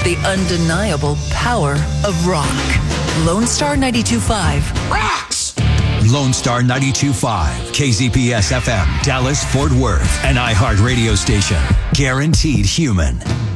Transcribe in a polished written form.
the undeniable power of rock. Lone Star 92.5 rocks! Lone Star 92.5, KZPS FM, Dallas, Fort Worth, an iHeart radio station. Guaranteed human.